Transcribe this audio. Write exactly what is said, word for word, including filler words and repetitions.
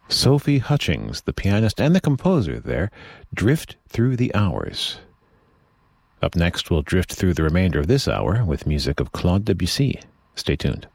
Sophie Hutchings, the pianist and the composer there, drift through the hours. Up next, we'll drift through the remainder of this hour with music of Claude Debussy. Stay tuned.